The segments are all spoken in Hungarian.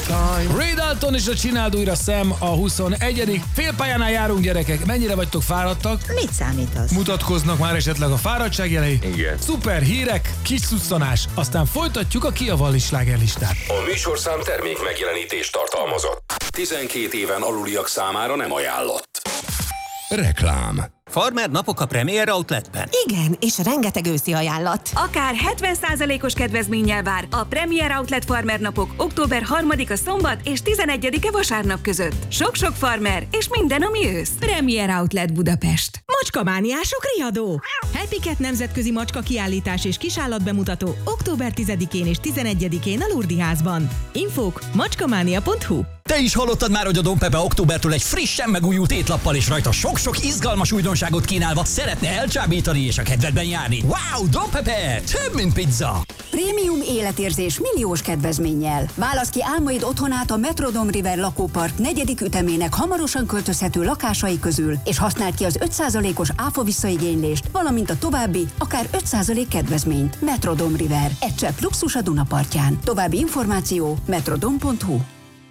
Ray Dalton és a Csináld újra Sam a 21. Félpályánál járunk, gyerekek. Mennyire vagytok fáradtak? Mit számít az? Mutatkoznak már esetleg a fáradtságjelei? Igen. Szuper hírek, kis szusszanás, aztán folytatjuk a Kia Valli slágerlistát. A műsorszám termék megjelenítést tartalmazott. 12 éven aluliak számára nem ajánlott. Reklám. Farmer napok a Premier Outletben. Igen, és rengeteg őszi ajánlat. Akár 70%-os kedvezménnyel vár a Premier Outlet Farmer napok október 3-a szombat és 11-e vasárnap között. Sok-sok farmer és minden, ami ősz. Premier Outlet Budapest. Macskamániások riadó! Happy Cat nemzetközi macska kiállítás és kisállatbemutató október 10-én és 11-én a Lurdi házban. Infók macskamánia.hu. Te is hallottad már, hogy a Don Pepe októbertől egy frissen megújult étlappal és rajta sok-sok izgalmas újdonságot kínálva szeretne elcsábítani és a kedvedben járni. Wow, Don Pepe! Több, mint pizza! Prémium életérzés milliós kedvezménnyel. Válasz ki álmaid otthonát a Metrodome River lakópark 4. ütemének hamarosan költözhető lakásai közül, és használd ki az 5%-os áfa visszaigénylést, valamint a további, akár 5% kedvezményt. Metrodome River. Egy csepp luxus a Dunapartján. További információ metrodome.hu.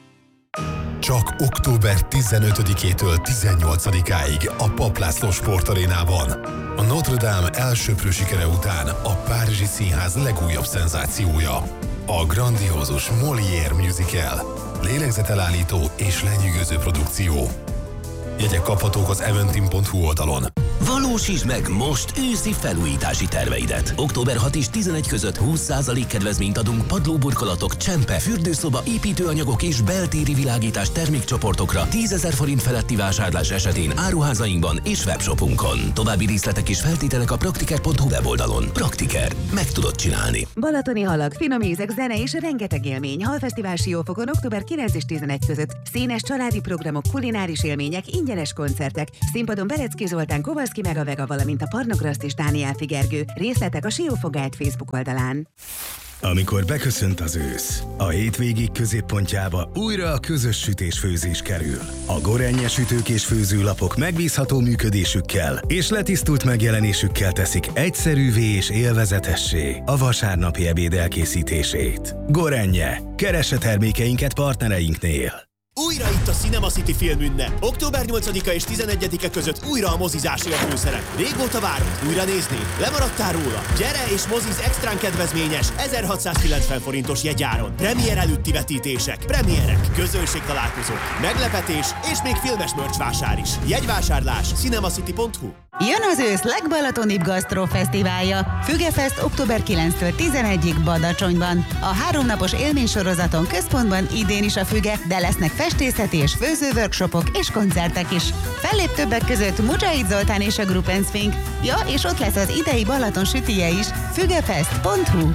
Csak október 15-től 18-áig a Papp László Sportarénában. A Notre Dame elsöprő sikere után a Párizsi Színház legújabb szenzációja. A grandiózus Molière musical. Lélegzetelállító és lenyűgöző produkció. Jegyek kaphatók az eventim.hu oldalon. Valósítsd meg most őszi felújítási terveidet. Október 6 és 11 között 20% kedvezményt adunk padlóburkolatok, csempe, fürdőszoba, építőanyagok és beltéri világítás termékcsoportokra 10 000 forint feletti vásárlás esetén áruházainkban és webshopunkon. További részletek és feltételek a praktiker.hu weboldalon. Praktiker. Meg tudod csinálni. Balatoni halak, finom ízek, zene és rengeteg élmény. Halfesztivál Siófokon október 9 és 11 között. Színes családi programok, kulináris élmények, ingyenes koncertek. Színpadon Berecki Zoltán, Kovalszki meg a Vega, valamint a Parnograszt és Dániel Figergő. Részletek a Siófok Guide Facebook oldalán. Amikor beköszönt az ősz, a hétvégig középpontjába újra a közös sütés-főzés kerül. A Gorenje sütők és főzőlapok megbízható működésükkel és letisztult megjelenésükkel teszik egyszerűvé és élvezetessé a vasárnapi ebéd elkészítését. Gorenje. Keresse termékeinket partnereinknél. Újra itt a Cinema City filmünnep. Október 8-a és 11-e között újra a mozizásé a főszerep. Régóta várod? Újra nézni? Lemaradtál róla? Gyere és moziz extrán kedvezményes 1690 forintos jegyáron. Premier előtti vetítések, premierek, közönségtalálkozók, meglepetés és még filmes merch vásár is. Jegyvásárlás cinemacity.hu. Jön az ősz legbalatonibb gasztrofesztiválja. Fügefest október 9-től 11-ig Badacsonyban. A 3 napos élménysorozaton központban idén is a Füge, de lesznek festészeti és főzőworkshopok és koncertek is. Fellép többek között Mujahid Zoltán és a Gruppenzfink. Ja, és ott lesz az idei Balaton sütije is. Fügefest.hu.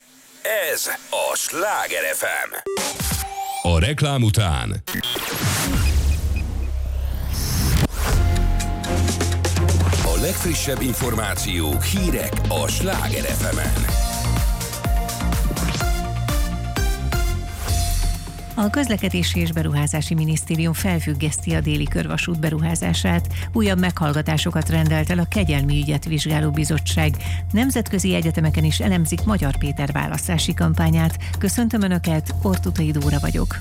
Ez a Sláger FM. A reklám után a legfrissebb információk, hírek a Sláger FM-en. A Közlekedési és Beruházási Minisztérium felfüggeszti a déli körvasút beruházását. Újabb meghallgatásokat rendelt el a Kegyelmi ügyet vizsgáló bizottság. Nemzetközi egyetemeken is elemzik Magyar Péter választási kampányát. Köszöntöm Önöket, Ortutai Dóra vagyok.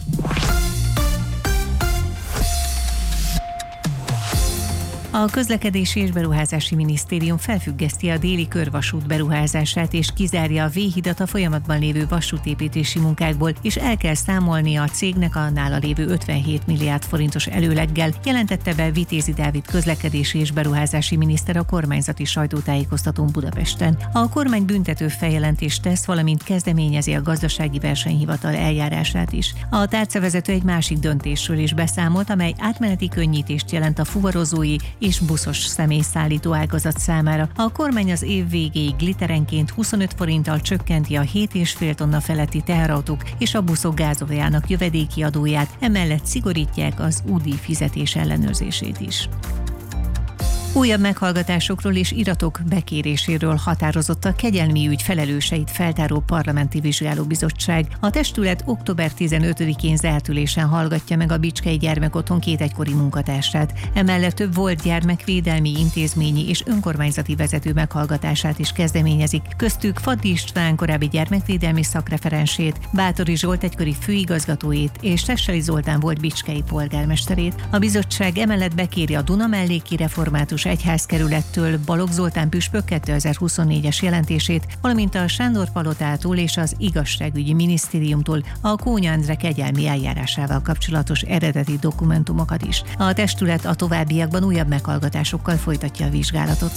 A Közlekedési és Beruházási Minisztérium felfüggeszti a déli körvasút beruházását és kizárja a V-hidat a folyamatban lévő vasútépítési munkákból, és el kell számolnia a cégnek a nála lévő 57 milliárd forintos előleggel, jelentette be Vitézi Dávid közlekedési és beruházási miniszter a kormányzati sajtótájékoztatón Budapesten. A kormány büntető feljelentést tesz, valamint kezdeményezi a gazdasági versenyhivatal eljárását is. A tárcavezető egy másik döntésről is beszámolt, amely átmeneti könnyítést jelent a fuvarozói és buszos személyszállító ágazat számára. A kormány az év végéig literenként 25 forinttal csökkenti a 7,5 tonna feletti teherautók és a buszok gázoljának jövedéki adóját, emellett szigorítják az UDI fizetés ellenőrzését is. Újabb meghallgatásokról és iratok bekéréséről határozott a kegyelmi ügy felelőseit feltáró parlamenti vizsgálóbizottság. A testület október 15-én zárt ülésen hallgatja meg a Bicskei Gyermekotthon 2 egykori munkatársát. Emellett több volt gyermekvédelmi, intézményi és önkormányzati vezető meghallgatását is kezdeményezik. Köztük Faddi István korábbi gyermekvédelmi szakreferensét, Báthori Zsolt egykori főigazgatójét és Tesseli Zoltán volt bicskei polgármesterét. A bizottság emellett bekéri a Dunamelléki Református Egyházkerülettől Balogh Zoltán püspök 2024-es jelentését, valamint a Sándor-palotától és az Igazságügyi Minisztériumtól a Kónya Endre kegyelmi eljárásával kapcsolatos eredeti dokumentumokat is. A testület a továbbiakban újabb meghallgatásokkal folytatja a vizsgálatot.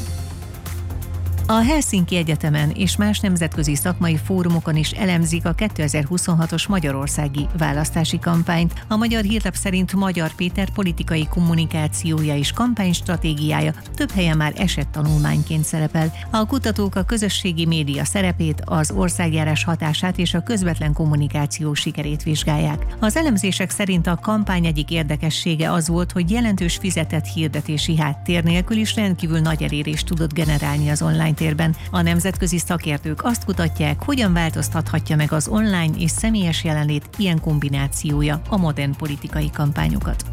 A Helsinki Egyetemen és más nemzetközi szakmai fórumokon is elemzik a 2026-os magyarországi választási kampányt. A Magyar Hírlap szerint Magyar Péter politikai kommunikációja és kampánystratégiája több helyen már esettanulmányként szerepel. A kutatók a közösségi média szerepét, az országjárás hatását és a közvetlen kommunikáció sikerét vizsgálják. Az elemzések szerint a kampány egyik érdekessége az volt, hogy jelentős fizetett hirdetési háttér nélkül is rendkívül nagy elérést tudott generálni az online térben. A nemzetközi szakértők azt kutatják, hogyan változtathatja meg az online és személyes jelenlét ilyen kombinációja a modern politikai kampányokat.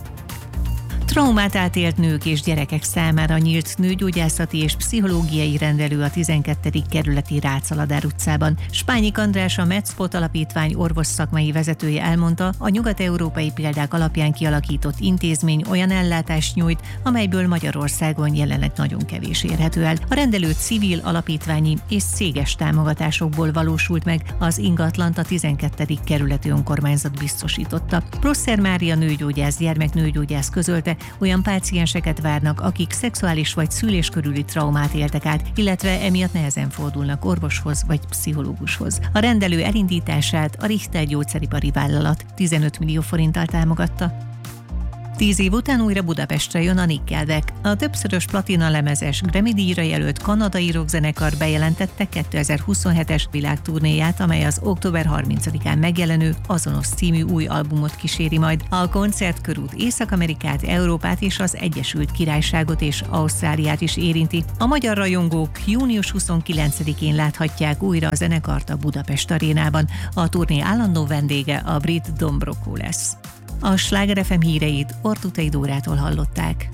Traumát átélt nők és gyerekek számára nyílt nőgyógyászati és pszichológiai rendelő a 12. kerületi Rácz-Aladár utcában. Spányik András, a Medspot alapítvány orvosszakmai vezetője elmondta, a nyugat-európai példák alapján kialakított intézmény olyan ellátást nyújt, amelyből Magyarországon jelenleg nagyon kevés érhető el. A rendelő civil, alapítványi és céges támogatásokból valósult meg, az ingatlant a 12. kerületi önkormányzat biztosította. Prosser Mária nőgyógyász, gyermeknőgyógyász közölte, olyan pácienseket várnak, akik szexuális vagy szülés körüli traumát éltek át, illetve emiatt nehezen fordulnak orvoshoz vagy pszichológushoz. A rendelő elindítását a Richter gyógyszeripari vállalat 15 millió forinttal támogatta. 10 év után újra Budapestre jön a Nickelback. A többszörös platina lemezes Grammy-díjra jelölt kanadai rockzenekar bejelentette 2027-es világturnéját, amely az október 30-án megjelenő Azonos című új albumot kíséri majd. A koncertkörút Észak-Amerikát, Európát és az Egyesült Királyságot és Ausztráliát is érinti. A magyar rajongók június 29-én láthatják újra a zenekart a Budapest arénában. A turné állandó vendége a brit Don Broco lesz. A Sláger FM híreit Ortutai Dórától hallották.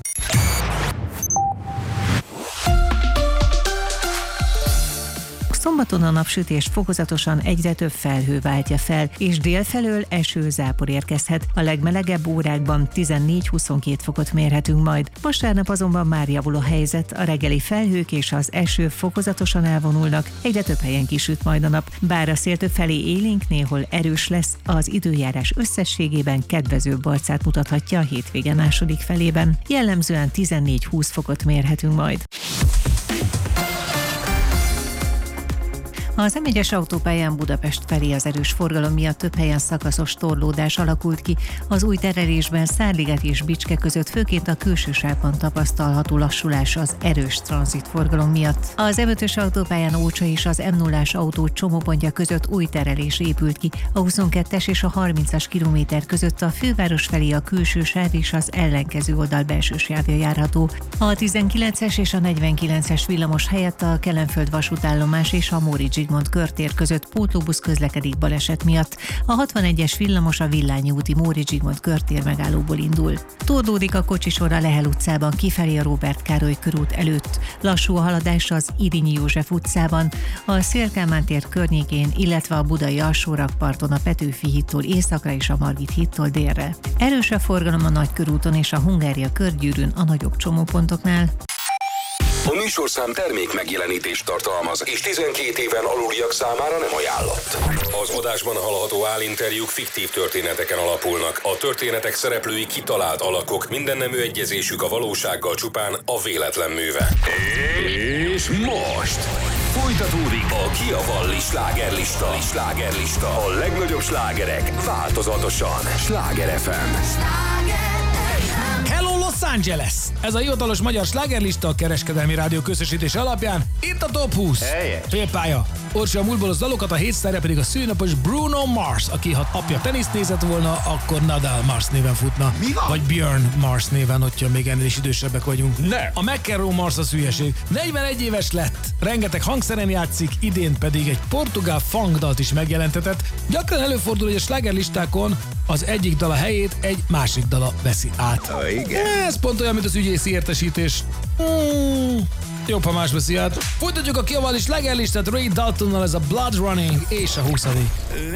Szombaton a napsütés fokozatosan egyre több felhő váltja fel, és délfelől eső-zápor érkezhet. A legmelegebb órákban 14-22 fokot mérhetünk majd. Vasárnap azonban már javul a helyzet, a reggeli felhők és az eső fokozatosan elvonulnak, egyre több helyen kisüt majd a nap. Bár a szél többfelé élénk, néhol erős lesz, az időjárás összességében kedvezőbb arcát mutathatja a hétvége második felében. Jellemzően 14-20 fokot mérhetünk majd. Az M1-es autópályán Budapest felé az erős forgalom miatt több helyen szakaszos torlódás alakult ki. Az új terelésben Szárliget és Bicske között főként a külső sávban tapasztalható lassulás az erős tranzitforgalom miatt. Az M5-ös autópályán Ócsa és az M0-ás autó csomópontja között új terelés épült ki. A 22-es és a 30-as kilométer között a főváros felé a külső sáv és az ellenkező oldal belső sávja járható. A 19-es és a 49-es villamos helyett a Kelenföld vasútállomás és a Móricz Zsigmond körtér között pótlóbusz közlekedik baleset miatt. A 61-es villamos a Villányi úti Móricz Zsigmond körtér megállóból indul. Torlódik a kocsisor a Lehel utcában kifelé a Róbert Károly körút előtt. Lassú a haladás az Irinyi József utcában, a Széll-Kálmán tér környékén, illetve a budai alsórakparton a Petőfi hídtól északra és a Margit hídtól délre. Erős a forgalom a Nagykörúton és a Hungária körgyűrűn a nagyobb csomópontoknál. A műsorszám termék megjelenítést tartalmaz, és 12 éven aluliak számára nem ajánlott. Az adásban hallható állinterjúk fiktív történeteken alapulnak. A történetek szereplői kitalált alakok, mindennemű egyezésük a valósággal csupán a véletlen műve. És most folytatódik a Kiavalli slágerlista. A legnagyobb slágerek változatosan. Sláger FM. Hello Los Angeles! Ez a hivatalos magyar slágerlista a Kereskedelmi Rádió közösítés alapján. Itt a Top 20. Félpálya. Orsi a múltból az dalokat, a hétsztárja pedig a szülinapos Bruno Mars, aki ha apja teniszt nézett volna, akkor Nadal Mars néven futna. Vagy Björn Mars néven, hogyha még ennél is idősebbek vagyunk. Ne. A McEnroe Mars az hülyeség. 41 éves lett, rengeteg hangszeren játszik, idén pedig egy portugál funkdalt is megjelentetett. Gyakran előfordul, hogy a slágerlistákon az egyik dala helyét egy másik dala veszi át. Ez pont olyan, mint az ügyészi értesítés. Jobb, ha más veszi át. Folytatjuk a kiavali slágerlistát Ray Daltonnal, ez a Blood Running és a 20.